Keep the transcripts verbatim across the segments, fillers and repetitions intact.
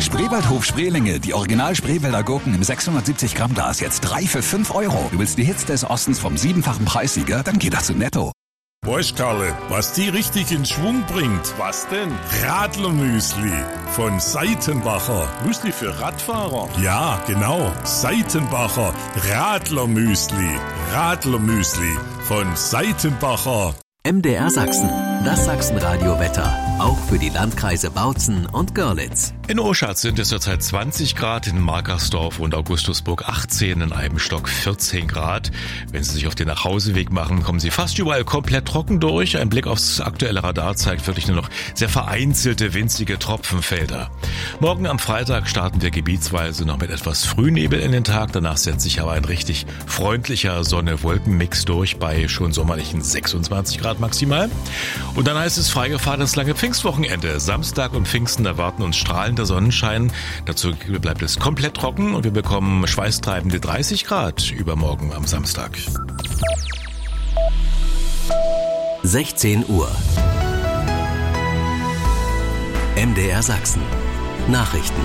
Spreewaldhof Spreelinge, die Original Spreewälder Gurken im sechshundertsiebzig Gramm Glas, jetzt drei für fünf Euro. Du willst die Hits des Ostens vom siebenfachen Preissieger? Dann geh doch zu Netto. Weißt, Karle, was die richtig in Schwung bringt? Was denn? Radlermüsli von Seitenbacher. Müsli für Radfahrer? Ja, genau. Seitenbacher Radlermüsli. Radlermüsli von Seitenbacher. M D R Sachsen, das Sachsenradio-Wetter, auch für die Landkreise Bautzen und Görlitz. In Oschatz sind es zurzeit zwanzig Grad, in Markersdorf und Augustusburg achtzehn, in Eibenstock vierzehn Grad. Wenn Sie sich auf den Nachhauseweg machen, kommen Sie fast überall komplett trocken durch. Ein Blick aufs aktuelle Radar zeigt wirklich nur noch sehr vereinzelte, winzige Tropfenfelder. Morgen am Freitag starten wir gebietsweise noch mit etwas Frühnebel in den Tag. Danach setzt sich aber ein richtig freundlicher Sonne-Wolken-Mix durch bei schon sommerlichen sechsundzwanzig Grad maximal. Und dann heißt es freigefahrenes lange Pfingstwochenende. Samstag und Pfingsten erwarten uns strahlender Sonnenschein. Dazu bleibt es komplett trocken und wir bekommen schweißtreibende dreißig Grad übermorgen am Samstag. sechzehn Uhr. M D R Sachsen. Nachrichten.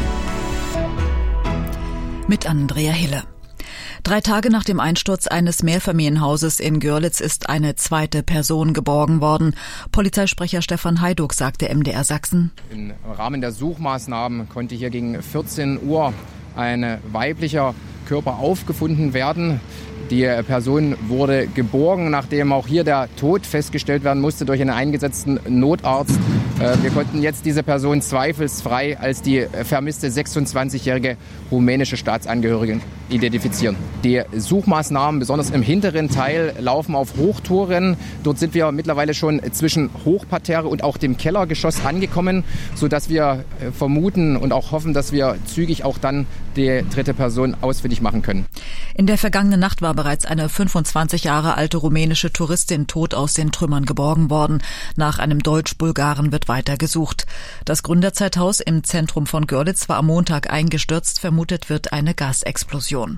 Mit Andrea Hille. Drei Tage nach dem Einsturz eines Mehrfamilienhauses in Görlitz ist eine zweite Person geborgen worden. Polizeisprecher Stefan Heiduck sagte M D R Sachsen: Im Rahmen der Suchmaßnahmen konnte hier gegen vierzehn Uhr ein weiblicher Körper aufgefunden werden. Die Person wurde geborgen, nachdem auch hier der Tod festgestellt werden musste durch einen eingesetzten Notarzt. Wir konnten jetzt diese Person zweifelsfrei als die vermisste sechsundzwanzigjährige rumänische Staatsangehörige identifizieren. Die Suchmaßnahmen, besonders im hinteren Teil, laufen auf Hochtouren. Dort sind wir mittlerweile schon zwischen Hochparterre und auch dem Kellergeschoss angekommen, sodass wir vermuten und auch hoffen, dass wir zügig auch dann die dritte Person ausfindig machen können. In der vergangenen Nacht war bereits eine fünfundzwanzig Jahre alte rumänische Touristin tot aus den Trümmern geborgen worden. Nach einem Deutsch-Bulgaren wird weiter gesucht. Das Gründerzeithaus im Zentrum von Görlitz war am Montag eingestürzt. Vermutet wird eine Gasexplosion.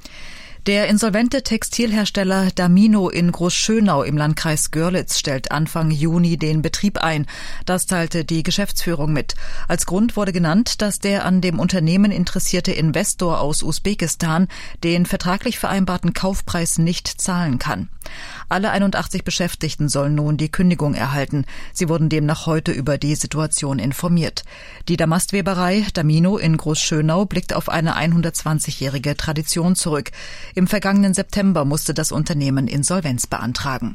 Der insolvente Textilhersteller Damino in Großschönau im Landkreis Görlitz stellt Anfang Juni den Betrieb ein. Das teilte die Geschäftsführung mit. Als Grund wurde genannt, dass der an dem Unternehmen interessierte Investor aus Usbekistan den vertraglich vereinbarten Kaufpreis nicht zahlen kann. Alle einundachtzig Beschäftigten sollen nun die Kündigung erhalten. Sie wurden demnach heute über die Situation informiert. Die Damastweberei Damino in Großschönau blickt auf eine hundertzwanzigjährige Tradition zurück. Im vergangenen September musste das Unternehmen Insolvenz beantragen.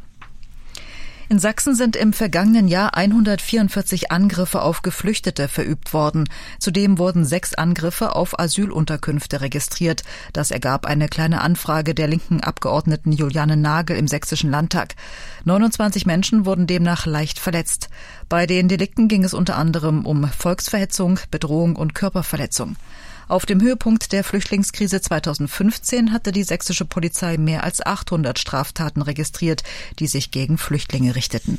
In Sachsen sind im vergangenen Jahr hundertvierundvierzig Angriffe auf Geflüchtete verübt worden. Zudem wurden sechs Angriffe auf Asylunterkünfte registriert. Das ergab eine kleine Anfrage der linken Abgeordneten Juliane Nagel im Sächsischen Landtag. neunundzwanzig Menschen wurden demnach leicht verletzt. Bei den Delikten ging es unter anderem um Volksverhetzung, Bedrohung und Körperverletzung. Auf dem Höhepunkt der Flüchtlingskrise zweitausendfünfzehn hatte die sächsische Polizei mehr als achthundert Straftaten registriert, die sich gegen Flüchtlinge richteten.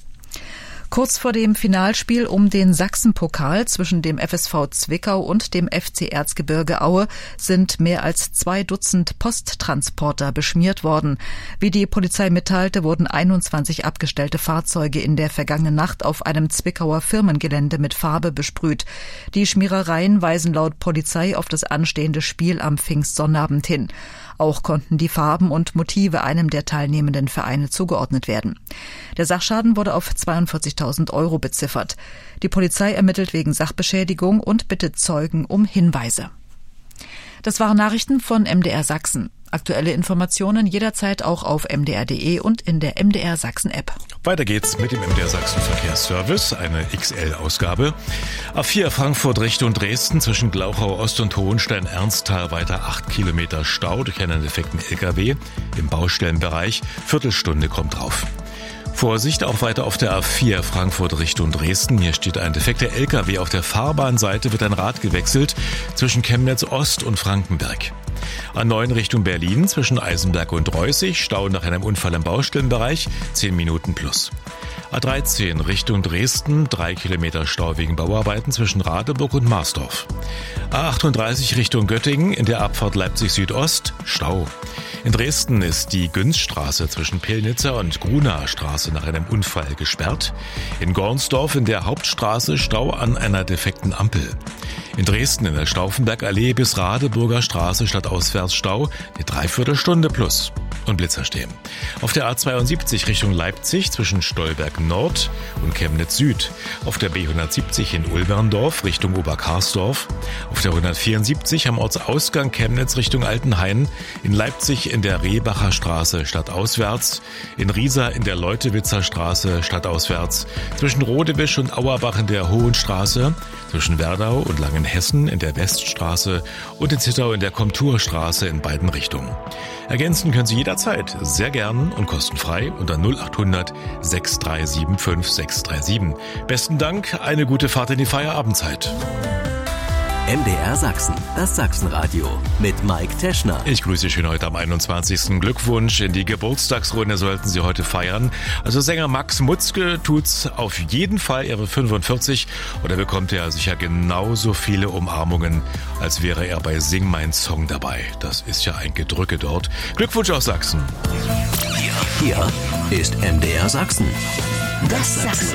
Kurz vor dem Finalspiel um den Sachsenpokal zwischen dem F S V Zwickau und dem F C Erzgebirge Aue sind mehr als zwei Dutzend Posttransporter beschmiert worden. Wie die Polizei mitteilte, wurden einundzwanzig abgestellte Fahrzeuge in der vergangenen Nacht auf einem Zwickauer Firmengelände mit Farbe besprüht. Die Schmierereien weisen laut Polizei auf das anstehende Spiel am Pfingstsonnabend hin. Auch konnten die Farben und Motive einem der teilnehmenden Vereine zugeordnet werden. Der Sachschaden wurde auf zweiundvierzigtausend Euro beziffert. Die Polizei ermittelt wegen Sachbeschädigung und bittet Zeugen um Hinweise. Das waren Nachrichten von M D R Sachsen. Aktuelle Informationen jederzeit auch auf m d r punkt d e und in der M D R Sachsen App. Weiter geht's mit dem M D R Sachsen Verkehrsservice, eine X L-Ausgabe. A vier Frankfurt Richtung Dresden zwischen Glauchau Ost und Hohenstein-Ernsthal weiter acht Kilometer Stau durch einen defekten L K W im Baustellenbereich. Viertelstunde kommt drauf. Vorsicht, auch weiter auf der A vier Frankfurt Richtung Dresden. Hier steht ein defekter L K W. Auf der Fahrbahnseite wird ein Rad gewechselt zwischen Chemnitz Ost und Frankenberg. A neun Richtung Berlin zwischen Eisenberg und Reußig. Stau nach einem Unfall im Baustellenbereich. zehn Minuten plus. A dreizehn Richtung Dresden. drei Kilometer Stau wegen Bauarbeiten zwischen Radeburg und Marsdorf. A achtunddreißig Richtung Göttingen. In der Abfahrt Leipzig Südost. Stau. In Dresden ist die Günzstraße zwischen Pillnitzer und Grunaer Straße nach einem Unfall gesperrt. In Gornsdorf in der Hauptstraße Stau an einer defekten Ampel. In Dresden in der Stauffenbergallee bis Radeburger Straße stadtauswärts Stau, eine Dreiviertelstunde plus. Und Blitzer stehen. Auf der A zweiundsiebzig Richtung Leipzig zwischen Stolberg Nord und Chemnitz Süd. Auf der B hundertsiebzig in Ulberndorf Richtung Oberkarsdorf. Auf der hundertvierundsiebzig am Ortsausgang Chemnitz Richtung Altenhain. In Leipzig in der Rehbacher Straße stadtauswärts. In Riesa in der Leutewitzer Straße stadtauswärts. Zwischen Rodewisch und Auerbach in der Hohenstraße. Zwischen Werdau und Langenhessen in der Weststraße. Und in Zittau in der Komturstraße in beiden Richtungen. Ergänzen können Sie jederzeit, sehr gern und kostenfrei unter null acht hundert sechs drei sieben fünf sechs drei sieben. Besten Dank, eine gute Fahrt in die Feierabendzeit. M D R Sachsen, das Sachsenradio mit Mike Teschner. Ich grüße Sie schön heute am einundzwanzigsten Glückwunsch in die Geburtstagsrunde sollten Sie heute feiern. Also Sänger Max Mutzke tut's auf jeden Fall, er wird fünfundvierzig und er bekommt ja sicher genauso viele Umarmungen, als wäre er bei Sing mein Song dabei. Das ist ja ein Gedrücke dort. Glückwunsch aus Sachsen. Hier, hier ist M D R Sachsen. Das Sachsen.